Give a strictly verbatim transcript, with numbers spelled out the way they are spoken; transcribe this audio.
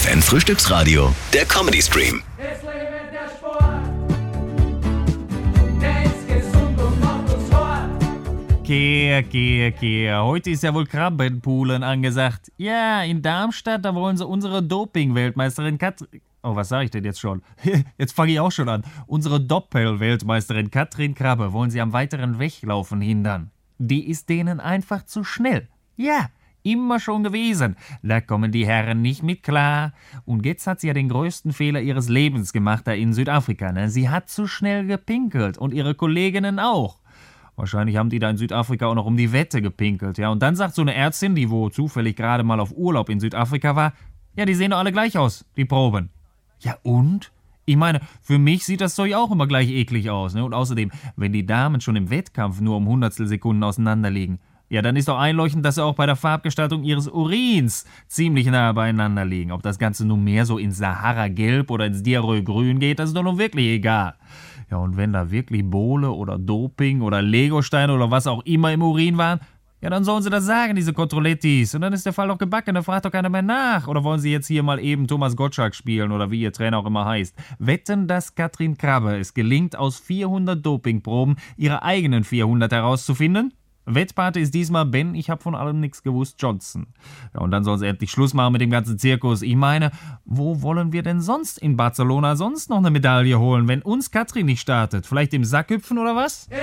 F M Frühstücksradio, der Comedy Stream. Es lebe der Sport, der ist gesund und macht uns hart. Kehr, kehr, kehr. Heute ist ja wohl Krabbenpoolen angesagt. Ja, in Darmstadt, da wollen sie unsere Doping-Weltmeisterin Katrin... Oh, was sag ich denn jetzt schon? Jetzt fange ich auch schon an. Unsere Doppel-Weltmeisterin Katrin Krabbe wollen sie am weiteren Weglaufen hindern. Die ist denen einfach zu schnell. Ja, immer schon gewesen. Da kommen die Herren nicht mit klar. Und jetzt hat sie ja den größten Fehler ihres Lebens gemacht da in Südafrika. Ne? Sie hat zu schnell gepinkelt und ihre Kolleginnen auch. Wahrscheinlich haben die da in Südafrika auch noch um die Wette gepinkelt. Ja? Und dann sagt so eine Ärztin, die wo zufällig gerade mal auf Urlaub in Südafrika war, ja, die sehen doch alle gleich aus, die Proben. Ja und? Ich meine, für mich sieht das Zeug auch immer gleich eklig aus. Ne? Und außerdem, wenn die Damen schon im Wettkampf nur um Hundertstelsekunden auseinanderliegen, ja, dann ist doch einleuchtend, dass sie auch bei der Farbgestaltung ihres Urins ziemlich nah beieinander liegen. Ob das Ganze nun mehr so ins Sahara-Gelb oder ins Diarrhoe-Grün geht, das ist doch nun wirklich egal. Ja, und wenn da wirklich Bole oder Doping oder Legosteine oder was auch immer im Urin waren, ja, dann sollen sie das sagen, diese Controlettis. Und dann ist der Fall doch gebacken, da fragt doch keiner mehr nach. Oder wollen sie jetzt hier mal eben Thomas Gottschalk spielen oder wie ihr Trainer auch immer heißt? Wetten, dass Katrin Krabbe es gelingt, aus vierhundert Dopingproben ihre eigenen vierhundert herauszufinden? Wettpate ist diesmal Ben, ich hab von allem nichts gewusst, Johnson. Ja, und dann sollen sie endlich Schluss machen mit dem ganzen Zirkus. Ich meine, wo wollen wir denn sonst in Barcelona sonst noch eine Medaille holen, wenn uns Katrin nicht startet? Vielleicht im Sackhüpfen oder was?